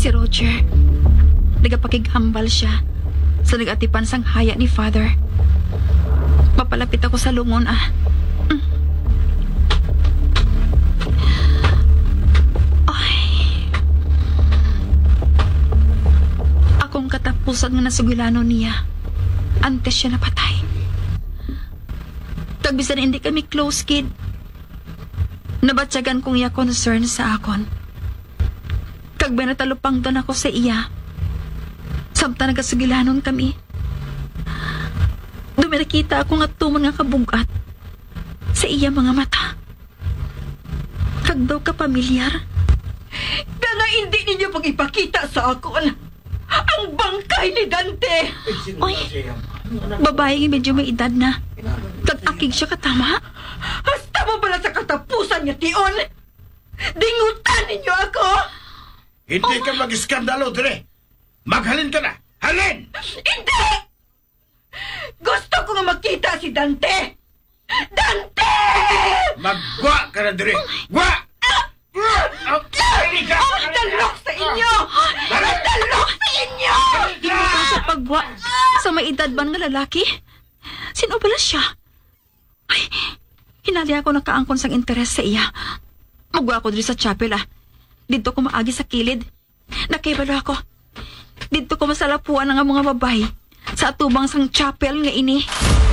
Si Roger, nagapakigambal siya sa nagatipan sang haya ni Father. Mapalapit ako sa lungon Ay. Akong katapusan nga nasugilano niya antes siya napatay. Kagbisan hindi kami close, kid. Nabatsagan kong iya concern sa akon. Kag binatalupang doon ako sa iya. Samta nagasugilanon kami. Dumirakita ako nga tumon nga kabugat sa iya mga mata. Kag daw ka pamilyar. Kana hindi ninyo pag-ipakita sa akon ang bangkay ni Dante. Oy, babae nga medyo may edad na. Kag akig siya katama. Hasta mo bala sa katapusan niya, Tion? Dingutan ninyo ako! Hindi ka mag-iskandalo, dire. Maghalin ka na. Halin! Hindi! Gusto ko nga makita si Dante! Dante! Magwa ka na, dire. Gwa! Dalok sa inyo! Dalok sa inyo! Sa pagwa sa may edad ba nga lalaki? Sino pala siya? Ay, hinali ako nakaangkon sang interes sa iya. Magwa ako dito sa chapel Dito ko maagi sa kilid. Nakaibalo ako. Dito ko masalapuan ang mga babae sa atubang sang chapel nga ini.